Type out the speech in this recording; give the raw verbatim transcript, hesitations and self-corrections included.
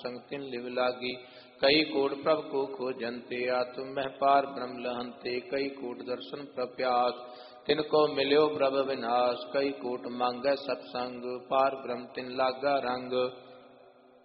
संग तिन लिव लागी। कई कोट प्रभ को खोजंते आत्म मह पार ब्रह्म लहंते। कई कोट दर्शन प्रप्यास तिनको मिल्यो प्रभ विनाश। कई कोट मांगै सत्संग पार ब्रह्म तिन लागा रंग।